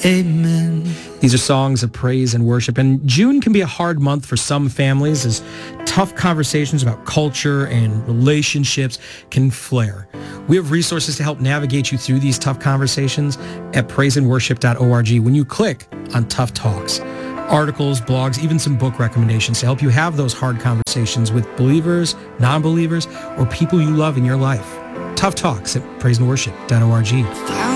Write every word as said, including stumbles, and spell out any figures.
Amen. These are songs of praise and worship. And June can be a hard month for some families as tough conversations about culture and relationships can flare. We have resources to help navigate you through these tough conversations at praise and worship dot org when you click on Tough Talks. Articles, blogs, even some book recommendations to help you have those hard conversations with believers, non-believers, or people you love in your life. Tough Talks at praise and worship dot org.